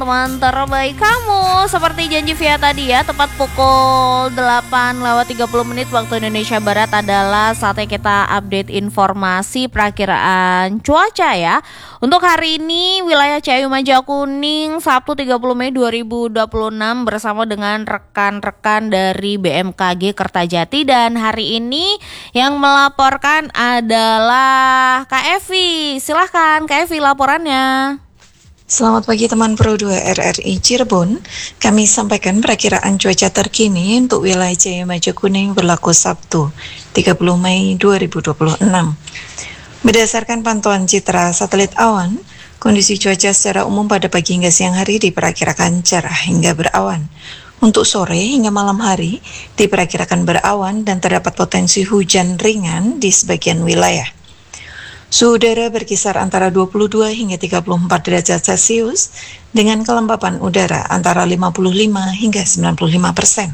teman-teman terbaik kamu. Seperti janji via tadi ya, tepat pukul 8:30 waktu Indonesia Barat adalah saatnya kita update informasi perakiraan cuaca ya. Untuk hari ini wilayah Ciayu Majakuning Sabtu 30 Mei 2026 bersama dengan rekan-rekan dari BMKG Kertajati, dan hari ini yang melaporkan adalah Kak Evi. Silahkan Kak Evi laporannya. Selamat pagi teman Pro 2 RRI Cirebon. Kami sampaikan perakiraan cuaca terkini untuk wilayah Ciayu Majakuning berlaku Sabtu 30 Mei 2026. Berdasarkan pantauan citra satelit awan, kondisi cuaca secara umum pada pagi hingga siang hari diperkirakan cerah hingga berawan. Untuk sore hingga malam hari diperkirakan berawan dan terdapat potensi hujan ringan di sebagian wilayah. Suhu udara berkisar antara 22 hingga 34 derajat Celcius dengan kelembapan udara antara 55 hingga 95%.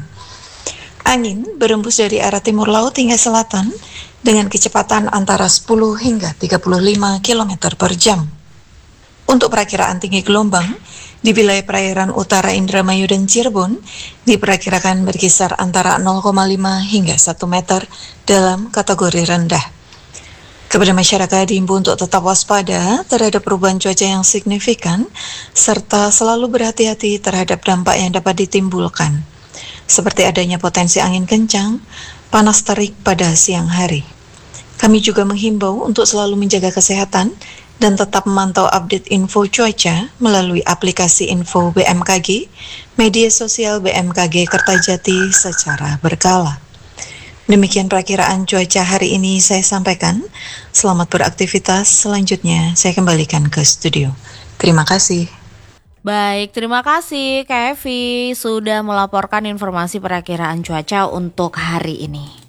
Angin berembus dari arah timur laut hingga selatan dengan kecepatan antara 10 hingga 35 km per jam. Untuk perakiraan tinggi gelombang di wilayah perairan utara Indramayu dan Cirebon diperkirakan berkisar antara 0,5 hingga 1 meter dalam kategori rendah. Kepada masyarakat diimbau untuk tetap waspada terhadap perubahan cuaca yang signifikan serta selalu berhati-hati terhadap dampak yang dapat ditimbulkan, seperti adanya potensi angin kencang, panas terik pada siang hari. Kami juga menghimbau untuk selalu menjaga kesehatan dan tetap memantau update info cuaca melalui aplikasi info BMKG, media sosial BMKG Kertajati secara berkala. Demikian perakiraan cuaca hari ini saya sampaikan. Selamat beraktivitas. Selanjutnya saya kembalikan ke studio. Terima kasih. Baik, terima kasih Kak Evi sudah melaporkan informasi perakiraan cuaca untuk hari ini.